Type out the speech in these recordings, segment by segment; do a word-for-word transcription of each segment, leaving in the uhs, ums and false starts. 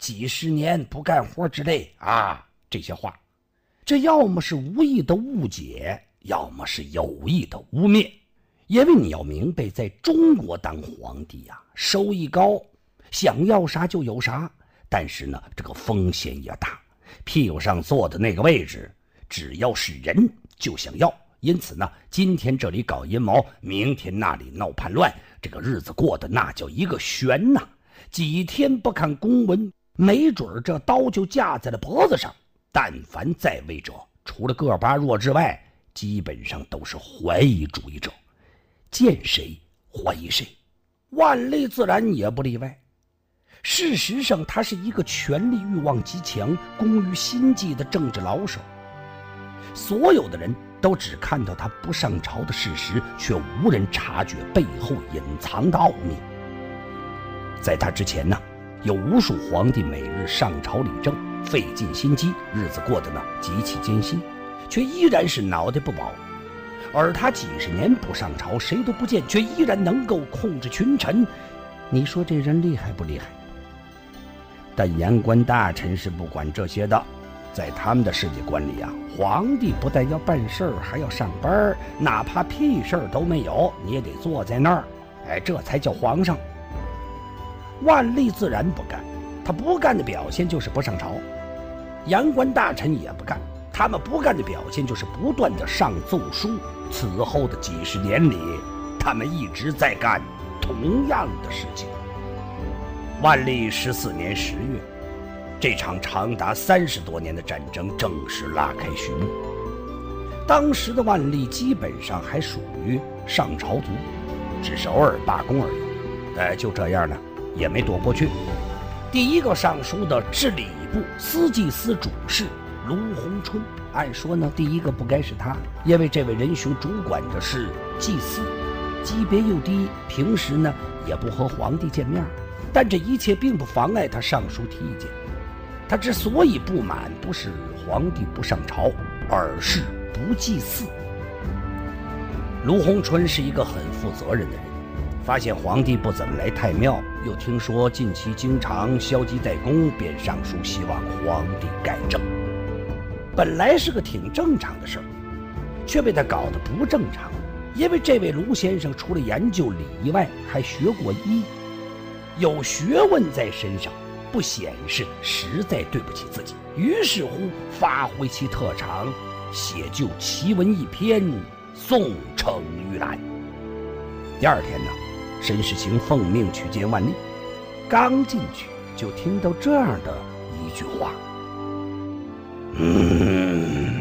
几十年不干活之类啊，这些话，这要么是无意的误解，要么是有意的污蔑。因为你要明白，在中国当皇帝呀、啊，收益高，想要啥就有啥，但是呢，这个风险也大。屁股上坐的那个位置，只要是人就想要。因此呢，今天这里搞阴谋，明天那里闹叛乱，这个日子过得那叫一个悬呐！几天不看公文，没准这刀就架在了脖子上。但凡在位者，除了个把弱之外，基本上都是怀疑主义者，见谁怀疑谁。万历自然也不例外。事实上，他是一个权力欲望极强、工于心计的政治老手。所有的人都只看到他不上朝的事实，却无人察觉背后隐藏的奥秘。在他之前呢，有无数皇帝每日上朝理政，费尽心机，日子过得呢极其艰辛，却依然是脑袋不保。而他几十年不上朝，谁都不见，却依然能够控制群臣。你说这人厉害不厉害？但言官大臣是不管这些的，在他们的世界观里啊，皇帝不但要办事儿，还要上班，哪怕屁事儿都没有，你也得坐在那儿，哎，这才叫皇上。万历自然不干，他不干的表现就是不上朝。言官大臣也不干，他们不干的表现就是不断的上奏书。此后的几十年里，他们一直在干同样的事情。万历十四年十月，这场长达三十多年的战争正式拉开序幕。当时的万历基本上还属于上朝族，只是偶尔罢工而已。呃，就这样呢，也没躲过去。第一个上书的是礼部司祭司主事卢鸿春。按说呢，第一个不该是他，因为这位仁兄主管的是祭司，级别又低，平时呢也不和皇帝见面。但这一切并不妨碍他上书提意见。他之所以不满，不是皇帝不上朝，而是不祭祀。卢鸿春是一个很负责任的人，发现皇帝不怎么来太庙，又听说近期经常消极怠工，便上书希望皇帝改正。本来是个挺正常的事儿，却被他搞得不正常。因为这位卢先生除了研究礼仪外，还学过医，有学问在身上，不显示实在对不起自己。于是乎发挥其特长，写就奇文一篇，送呈于兰。第二天呢，申时行奉命去见万历，刚进去就听到这样的一句话：嗯，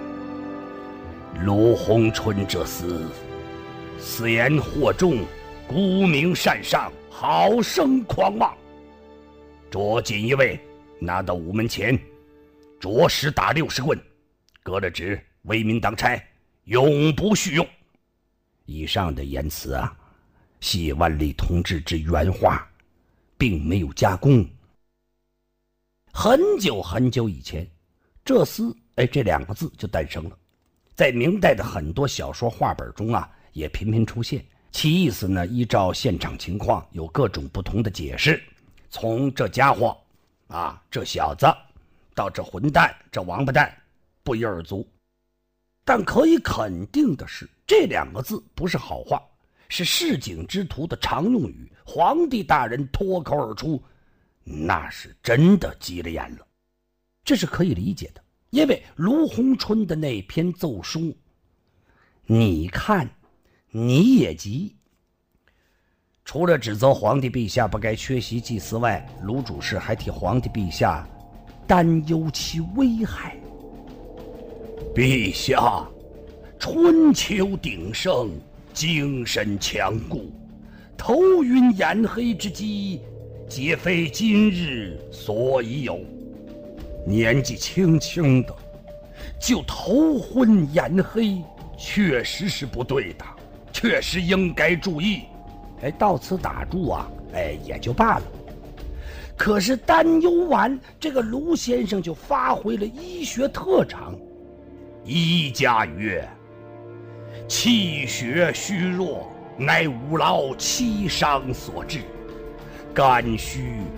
卢鸿春这厮此言惑众，沽名善上，好生狂妄。捉紧一位，拿到午门前，着实打六十棍，革了职，为民当差，永不叙用。以上的言辞啊，系万历同志之原话，并没有加工。很久很久以前，这厮哎这两个字就诞生了，在明代的很多小说话本中啊，也频频出现。其意思呢，依照现场情况有各种不同的解释，从这家伙啊，这小子，到这混蛋，这王八蛋，不一而足。但可以肯定的是，这两个字不是好话，是市井之徒的常用语。皇帝大人脱口而出，那是真的急了眼了。这是可以理解的，因为卢鸿春的那篇奏书，你看你也急。除了指责皇帝陛下不该缺席祭祀外，卢主事还替皇帝陛下担忧其危害。陛下春秋鼎盛，精神强固，头晕眼黑之机，皆非今日所已有。年纪轻轻的就头昏眼黑，确实是不对的，确实应该注意。哎，到此打住啊，哎，也就罢了。可是担忧完，这个卢先生就发挥了医学特长。医家曰：气血虚弱，乃五劳七伤所致。肝虚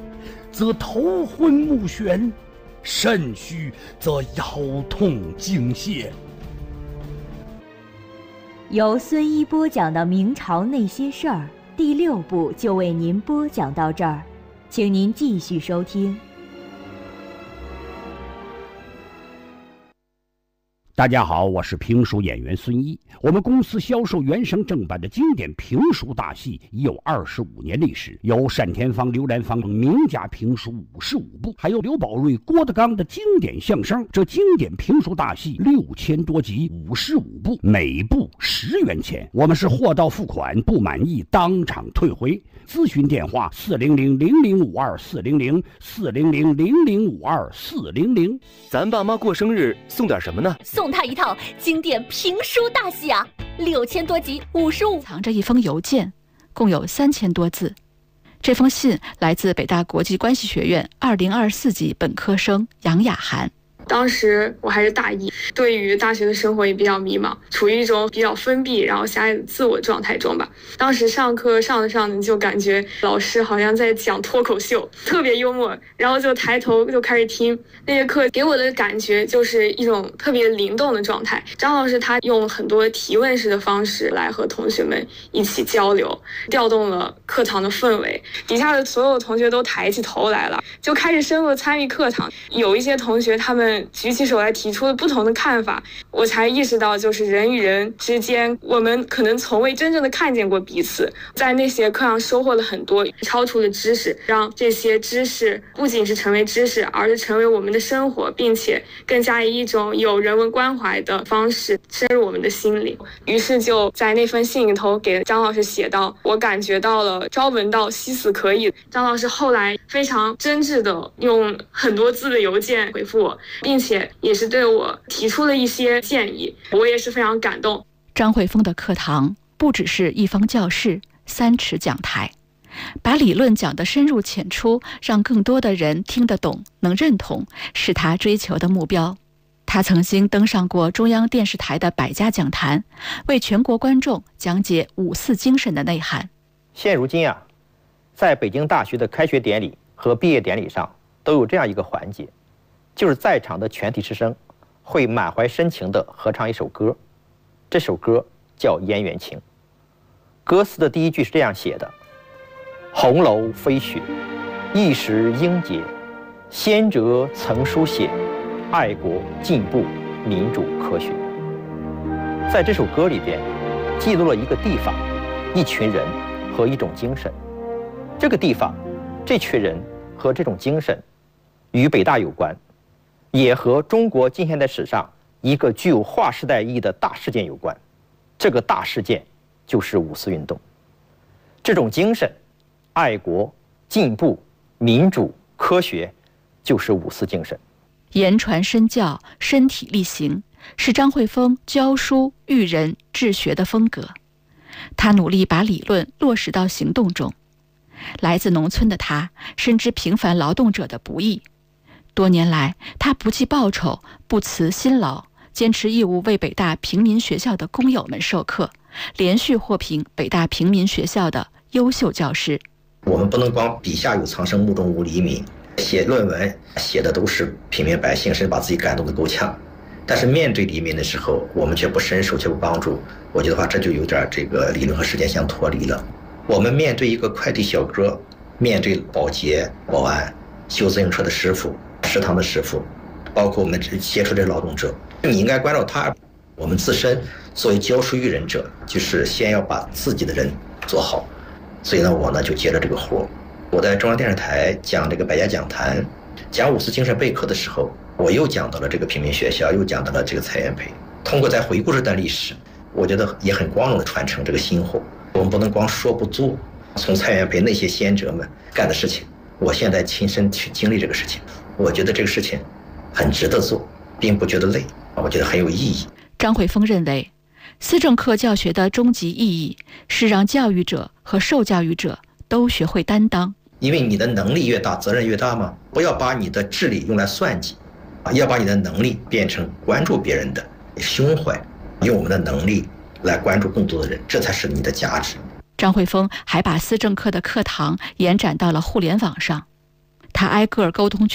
则头昏目眩，肾虚则腰痛颈泻。 由孙一播讲的明朝那些事儿第六部就为您播讲到这儿，请您继续收听。 大家好，我是评书演员孙一。我们公司销售原声正版的经典评书大戏已有二十五年历史，有单田芳、刘兰芳名家评书五十五部，还有刘宝瑞、郭德纲的经典相声。这经典评书大戏六千多集，五十五部，每部十元钱。我们是货到付款，不满意当场退回。咨询电话：四零零零零五二四零零四零零零零五二四零零。 咱爸妈过生日送点什么呢？ 送他一套经典评书大戏啊，六千多集，五十五。 藏着一封邮件，共有三千多字。这封信来自北大国际关系学院二零二四级本科生杨雅涵。 当时我还是大一，对于大学的生活也比较迷茫，处于一种比较封闭然后狭隘的自我状态中吧。当时上课上着上着就感觉老师好像在讲脱口秀，特别幽默，然后就抬头就开始听。那节课给我的感觉就是一种特别灵动的状态。张老师他用很多提问式的方式来和同学们一起交流，调动了课堂的氛围，底下的所有同学都抬起头来了，就开始深入参与课堂。有一些同学他们举起手来提出了不同的看法，我才意识到就是人与人之间我们可能从未真正的看见过彼此。在那些课上收获了很多超出的知识，让这些知识不仅是成为知识，而是成为我们的生活，并且更加以一种有人文关怀的方式深入我们的心里。于是就在那封信里头给张老师写道，我感觉到了朝闻道夕死可矣。张老师后来非常真挚的用很多字的邮件回复我，并且也是对我提出了一些建议，我也是非常感动。 张惠峰的课堂不只是一方教室、三尺讲台，把理论讲得深入浅出，让更多的人听得懂、能认同，是他追求的目标。他曾经登上过中央电视台的百家讲坛，为全国观众讲解五四精神的内涵。 现如今啊，在北京大学的开学典礼和毕业典礼上，都有这样一个环节，就是在场的全体师生会满怀深情地合唱一首歌，这首歌叫《燕园情》。歌词的第一句是这样写的：红楼飞雪，一时英杰，先哲曾书写，爱国进步民主科学。在这首歌里边，记录了一个地方、一群人和一种精神。这个地方、这群人和这种精神与北大有关，也和中国近现代史上一个具有划时代意义的大事件有关。这个大事件就是五四运动。这种精神，爱国、进步、民主、科学，就是五四精神。 言传身教，身体力行，是张惠峰教书育人治学的风格。他努力把理论落实到行动中。来自农村的他，深知平凡劳动者的不易。多年来，他不计报酬，不辞辛劳，坚持义务为北大平民学校的工友们授课，连续获评北大平民学校的优秀教师。 我们不能光笔下有苍生，目中无黎民，写论文写的都是平民百姓，甚至把自己感动得够呛。但是面对黎民的时候，我们却不伸手，却不帮助。我觉得话，这就有点这个理论和实践相脱离了。我们面对一个快递小哥，面对保洁、保安、修自行车的师傅、食堂的师傅，包括我们接触的劳动者，你应该关照他。我们自身作为教书育人者，就是先要把自己的人做好。所以呢，我呢就接了这个活。我在中央电视台讲这个百家讲坛，讲五四精神备课的时候，我又讲到了这个平民学校，又讲到了这个蔡元培。通过在回顾这段历史，我觉得也很光荣的传承这个薪火。我们不能光说不做。从蔡元培那些先哲们干的事情，我现在亲身去经历这个事情，我觉得这个事情很值得做，并不觉得累，我觉得很有意义。 张惠峰认为，思政课教学的终极意义是让教育者和受教育者都学会担当。 因为你的能力越大，责任越大嘛。不要把你的智力用来算计，要把你的能力变成关注别人的胸怀，用我们的能力来关注更多的人，这才是你的价值。 张惠峰还把思政课的课堂延展到了互联网上。 他挨个沟通